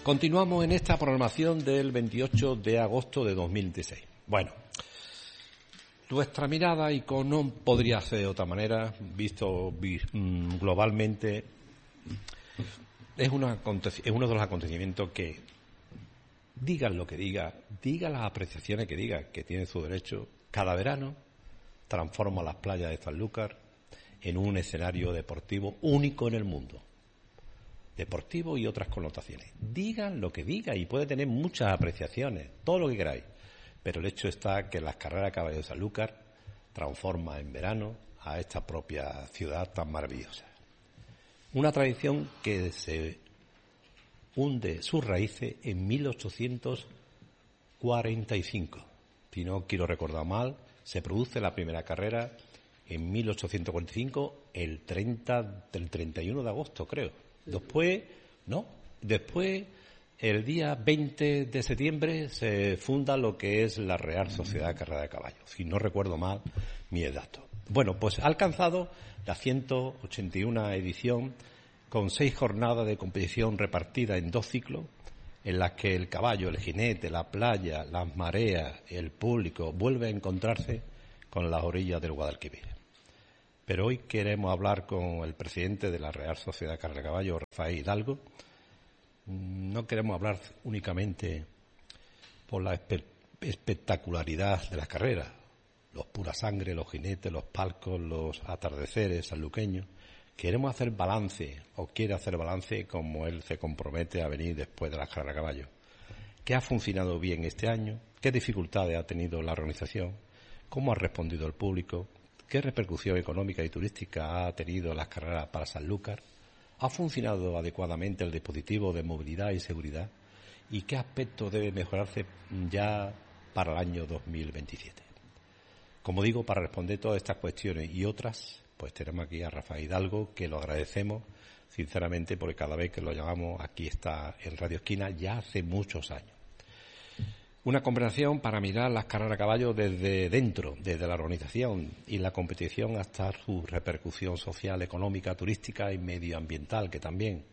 Continuamos en esta programación del 28 de agosto de 2016. Bueno, nuestra mirada, y no podría ser de otra manera, visto globalmente, es uno de los acontecimientos que, digan lo que diga las apreciaciones que diga, que tiene su derecho, cada verano transforma las playas de Sanlúcar en un escenario deportivo único en el mundo. Deportivo y otras connotaciones. Digan lo que diga, y puede tener muchas apreciaciones, todo lo que queráis, pero el hecho está que las carreras a caballo de Sanlúcar transforma en verano a esta propia ciudad tan maravillosa. Una tradición que se hunde sus raíces en 1845. Si no quiero recordar mal, se produce la primera carrera en 1845, el 31 de agosto, creo. Después, el día 20 de septiembre se funda lo que es la Real Sociedad de Carrera de Caballos, si no recuerdo mal mi dato. Bueno, pues ha alcanzado la 181 edición, con 6 jornadas de competición repartidas en 2 ciclos, en las que el caballo, el jinete, la playa, las mareas, el público vuelve a encontrarse con las orillas del Guadalquivir. Pero hoy queremos hablar con el presidente de la Real Sociedad de Carrera de Caballo, Rafael Hidalgo. No queremos hablar únicamente por la espectacularidad de las carreras, los pura sangre, los jinetes, los palcos, los atardeceres sanluqueños. Queremos hacer balance, o quiere hacer balance, como él se compromete a venir después de las carreras de caballo. ¿Qué ha funcionado bien este año? ¿Qué dificultades ha tenido la organización? ¿Cómo ha respondido el público? ¿Qué repercusión económica y turística ha tenido las carreras para Sanlúcar? ¿Ha funcionado adecuadamente el dispositivo de movilidad y seguridad? ¿Y qué aspectos debe mejorarse ya para el año 2027? Como digo, para responder todas estas cuestiones y otras, pues tenemos aquí a Rafael Hidalgo, que lo agradecemos sinceramente, porque cada vez que lo llamamos aquí está en Radio Esquina ya hace muchos años. Una conversación para mirar las carreras a caballo desde dentro, desde la organización y la competición, hasta su repercusión social, económica, turística y medioambiental, que también.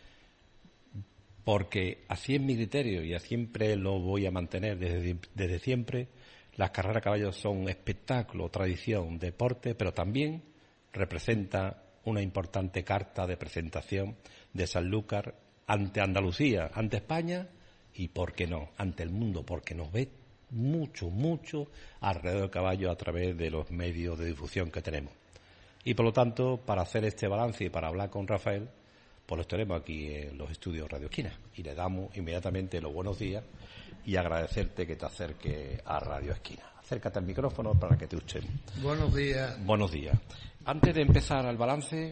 Porque así es mi criterio, y siempre lo voy a mantener desde siempre. Las carreras a caballo son un espectáculo, tradición, deporte, pero también representa una importante carta de presentación de Sanlúcar ante Andalucía, ante España y, ¿por qué no?, ante el mundo, porque nos ve mucho alrededor del caballo a través de los medios de difusión que tenemos. Y por lo tanto, para hacer este balance y para hablar con Rafael, pues los tenemos aquí en los estudios Radio Esquina, y le damos inmediatamente los buenos días y agradecerte que te acerques a Radio Esquina. Acércate al micrófono para que te escuchen. Buenos días. Buenos días. Antes de empezar el balance,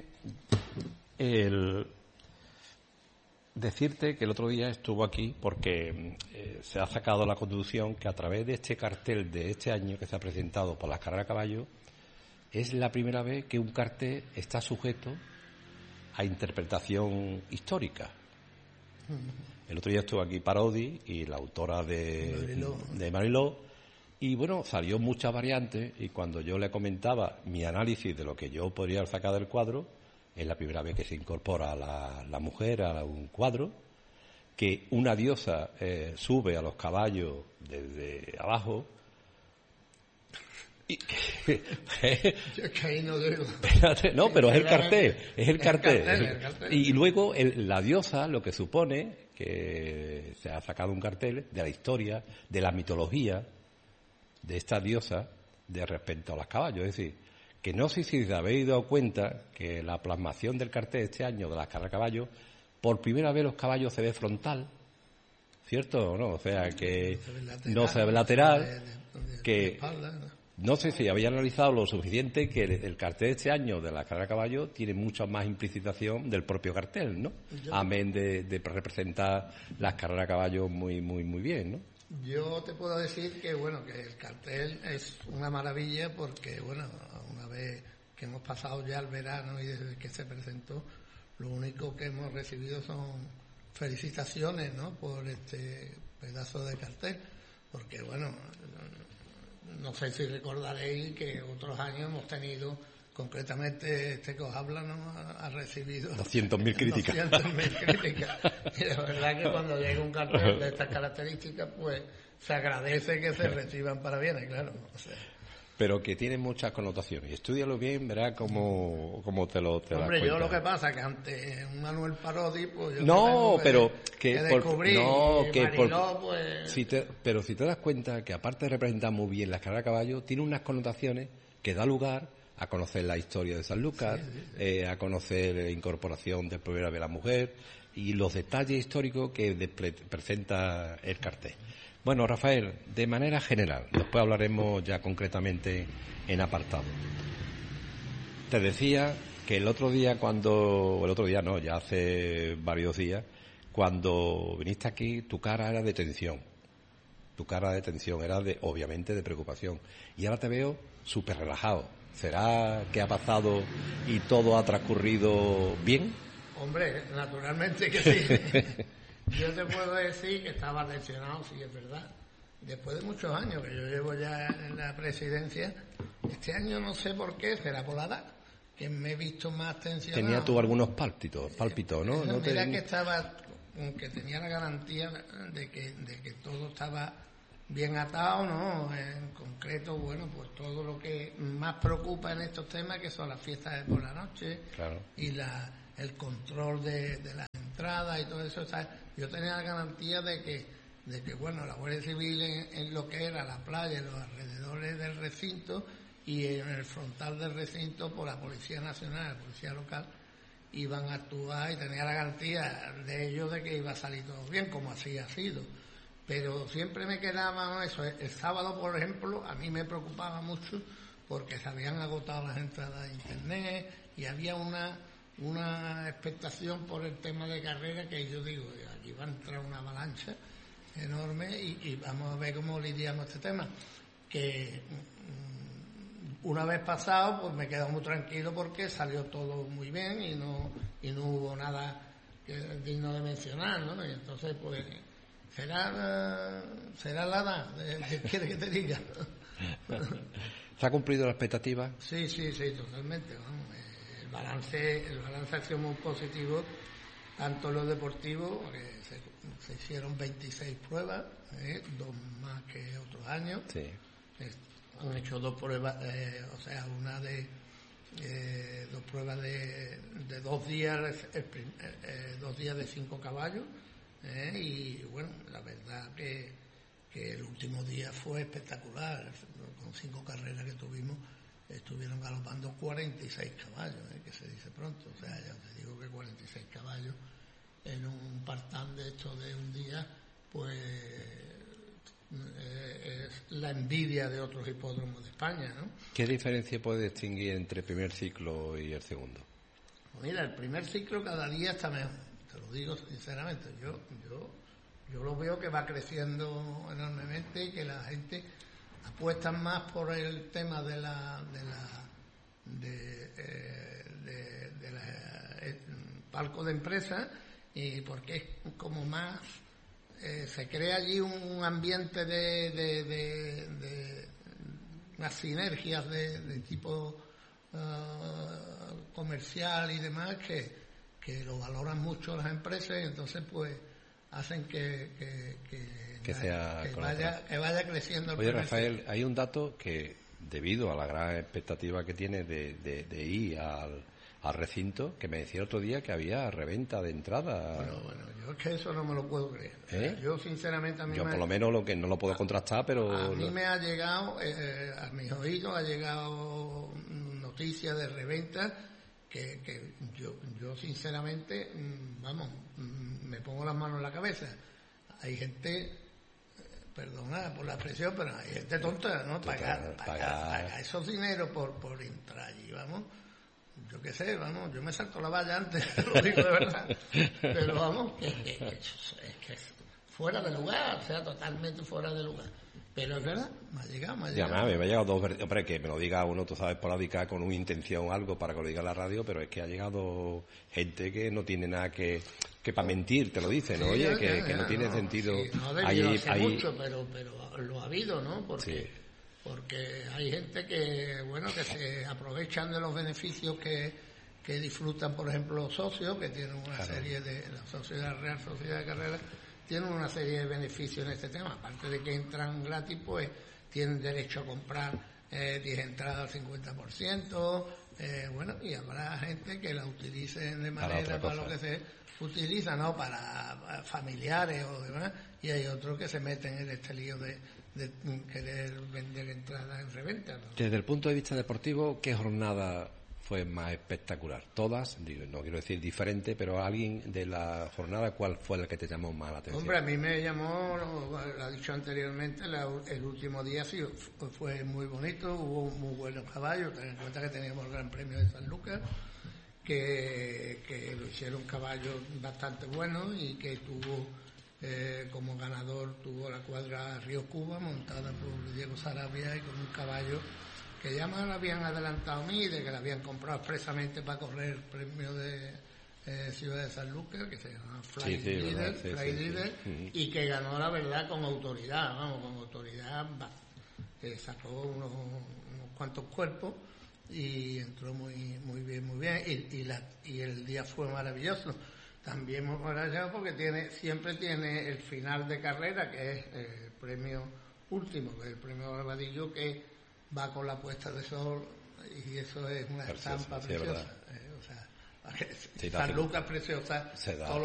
decirte que el otro día estuvo aquí porque se ha sacado la Constitución que a través de este cartel de este año que se ha presentado por las carreras a caballo, es la primera vez que un cartel está sujeto a interpretación histórica. El otro día estuvo aquí Parodi y la autora de Mariló, y bueno, salió muchas variantes, y cuando yo le comentaba mi análisis de lo que yo podría sacar del cuadro, es la primera vez que se incorpora la mujer a un cuadro, que una diosa sube a los caballos desde abajo. Y yo es que ahí no digo. No, pero es el cartel. Y luego la diosa, lo que supone que se ha sacado un cartel de la historia, de la mitología de esta diosa de respecto a los caballos. Es decir, que no sé si os habéis dado cuenta que la plasmación del cartel este año de las carreras a caballo, por primera vez los caballos se ve frontal, ¿cierto o no? O sea, que no se ve lateral, que no sé si habéis analizado lo suficiente que el cartel este año de la carrera a caballo tiene mucha más implicitación del propio cartel, ¿no? Amén de representar las carreras a caballo muy bien, ¿no? Yo te puedo decir que bueno, que el cartel es una maravilla, porque bueno, una vez que hemos pasado ya el verano y desde que se presentó, lo único que hemos recibido son felicitaciones, ¿no?, por este pedazo de cartel, porque bueno, no sé si recordaréis que otros años hemos tenido concretamente este que os habla no ha recibido 200.000 críticas. 200.000 críticas. Y la verdad que cuando llega un cartel de estas características, pues se agradece que se reciban para bienes, claro. O sea, pero que tiene muchas connotaciones. Y estúdialo bien, verás cómo te das cuenta. Hombre, yo lo que pasa es que ante un Manuel Parodi, pues yo no, pero que descubrí Mariló, pues... pero si te das cuenta que aparte de representar muy bien las carreras de caballo, tiene unas connotaciones que da lugar a conocer la historia de Sanlúcar, a conocer la incorporación del primera de la mujer y los detalles históricos que presenta el cartel. Bueno, Rafael, de manera general, después hablaremos ya concretamente en apartado. Te decía que el otro día ya hace varios días, cuando viniste aquí, tu cara era de tensión. Tu cara de tensión era obviamente de preocupación. Y ahora te veo súper relajado. ¿Será que ha pasado y todo ha transcurrido bien? Hombre, naturalmente que sí. Yo te puedo decir que estaba tensionado, sí, es verdad. Después de muchos años que yo llevo ya en la presidencia, este año no sé por qué, será por la edad, que me he visto más tensionado. Tenía tú algunos pálpitos, ¿no? Mira que estaba, que tenía la garantía de que todo estaba bien atado, ¿no? En concreto, bueno, pues todo lo que más preocupa en estos temas, que son las fiestas de por la noche, claro, y el control de las entradas y todo eso. ¿Sabes? Yo tenía la garantía de que bueno, la Guardia Civil en lo que era la playa, en los alrededores del recinto y en el frontal del recinto, por la Policía Nacional, la Policía Local, iban a actuar, y tenía la garantía de ellos de que iba a salir todo bien, como así ha sido. Pero siempre me quedaba eso. El sábado, por ejemplo, a mí me preocupaba mucho porque se habían agotado las entradas de internet y había una expectación por el tema de carrera, que yo digo, aquí va a entrar una avalancha enorme y vamos a ver cómo lidiamos este tema. Que una vez pasado, pues me quedo muy tranquilo porque salió todo muy bien y no hubo nada digno de mencionar, ¿no? Y entonces, pues será la edad, ¿qué quiere que te diga? ¿Se ha cumplido la expectativa? Sí, totalmente. Vamos. El balance ha sido muy positivo, tanto en lo deportivo, que se hicieron 26 pruebas, 2 más que otros años. Sí. Han hecho 2 pruebas, o sea, una de 2 pruebas de 2 días, 2 días de 5 caballos. Y bueno, la verdad que el último día fue espectacular. Con 5 carreras que tuvimos, estuvieron galopando 46 caballos, que se dice pronto. O sea, ya te digo que 46 caballos en un partán de esto de un día, pues es la envidia de otros hipódromos de España, ¿no? ¿Qué diferencia puede distinguir entre el primer ciclo y el segundo? Pues mira, el primer ciclo cada día está mejor. Te lo digo sinceramente, yo lo veo que va creciendo enormemente y que la gente apuesta más por el tema de palco de empresa, y porque es como más se crea allí un ambiente de unas sinergias de tipo comercial y demás que lo valoran mucho las empresas, y entonces pues hacen que vaya creciendo el Oye, Rafael, hay un dato que, debido a la gran expectativa que tiene de ir al recinto, que me decía otro día que había reventa de entrada. Bueno, yo es que eso no me lo puedo creer. ¿Eh? Yo sinceramente por lo menos lo que no lo puedo contrastar, pero a mí me ha llegado, a mis oídos ha llegado noticias de reventa que yo sinceramente, vamos, me pongo las manos en la cabeza. Hay gente, perdona por la expresión, pero hay gente tonta, ¿no? Pagar esos dineros por entrar allí, vamos. Yo qué sé, vamos, yo me salto la valla antes, lo digo de verdad. Pero vamos, que es fuera de lugar, o sea, totalmente fuera de lugar. Pero es verdad, me ha llegado. Me ha llegado 2 veces. Hombre, que me lo diga uno, tú sabes, esporádica, con una intención o algo para que lo diga en la radio, pero es que ha llegado gente que no tiene nada que para mentir te lo dice, ¿no? Sí, Oye, que no tiene sentido. Sí, no ha debido hacer mucho, pero lo ha habido, ¿no? Porque porque hay gente que, bueno, que se aprovechan de los beneficios que disfrutan, por ejemplo, los socios, que tienen una serie de, la sociedad, Real Sociedad de Carreras, tienen una serie de beneficios en este tema. Aparte de que entran gratis, pues tienen derecho a comprar 10 entradas al 50%, bueno, y habrá gente que la utilice de manera para lo que se utiliza, ¿no? Para familiares o demás, y hay otros que se meten en este lío de querer vender entradas en reventa, ¿no? Desde el punto de vista deportivo, ¿qué jornada fue más espectacular? Todas, no quiero decir diferente, pero alguien de la jornada, ¿cuál fue la que te llamó más la atención? Hombre, a mí me llamó, lo he dicho anteriormente, el último día sí fue muy bonito, hubo muy buenos caballos, ten en cuenta que teníamos el Gran Premio de San Lucas, que lo hicieron caballos bastante buenos y que tuvo como ganador tuvo la cuadra Río Cuba montada por Diego Sarabia y con un caballo que ya me lo habían adelantado a mí, de que lo habían comprado expresamente para correr el premio de Ciudad de San Lucas, que se llama Fly Leader, y que ganó, la verdad, con autoridad, sacó unos cuantos cuerpos y entró muy bien, y el día fue maravilloso. También muy maravilloso porque siempre tiene el final de carrera, que es el premio último, que es el premio Barbadillo, que va con la puesta de sol, y eso es una estampa preciosa. San Lucas preciosa.